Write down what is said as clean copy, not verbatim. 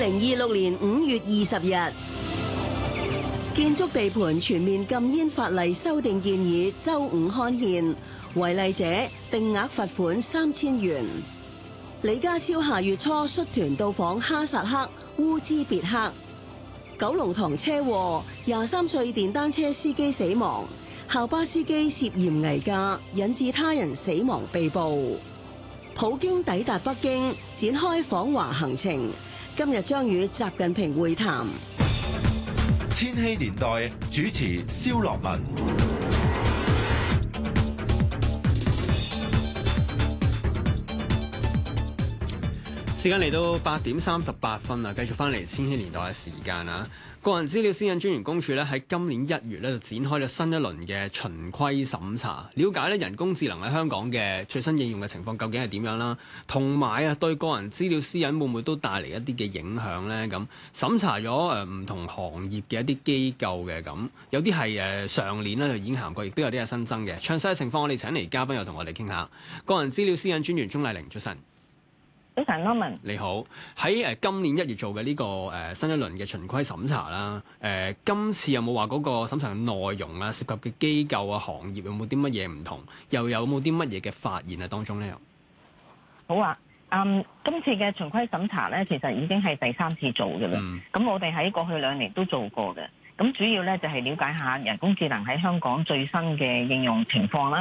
2026年5月20日，建築地盤全面禁煙法例修訂建議周五刊憲，違例者定額罰款3000元。李家超下月初率團到訪哈薩克烏茲別克。九龍塘車禍，23歲電單車司機死亡，校巴司機涉嫌危駕，引致他人死亡被捕。普京抵達北京，展開訪華行程，今日將與習近平會談。 千禧年代主持蕭樂文。 時間嚟到8點38分啊，繼續翻嚟千禧年代嘅時間啊。個人資料私隱專員公署咧喺今年1月咧就展開咗新一輪嘅循規審查，了解咧人工智能喺香港嘅最新應用嘅情況究竟係點樣啦，同埋啊對個人資料私隱會唔會都帶嚟一啲嘅影響咧？咁審查咗唔同行業嘅一啲機構嘅，咁有啲係上年咧就已經行過，亦都有啲係新增嘅。詳細嘅情況，我哋請嚟嘉賓又同我哋傾下。個人資料私隱專員鍾麗玲，早晨。 早晨，羅文。 你好，喺今年1月做嘅呢個新一輪嘅循規審查啦，今次有冇話嗰個審查嘅內容啊，涉及嘅機構啊、行業有冇啲乜嘢唔同，又有冇啲乜嘢嘅發現啊當中咧？ 好啊，今次嘅循規審查咧，其實已經係第3次做嘅啦。咁我哋喺過去2年都做過嘅。咁主要咧就係了解下人工智能喺香港最新嘅應用情況啦。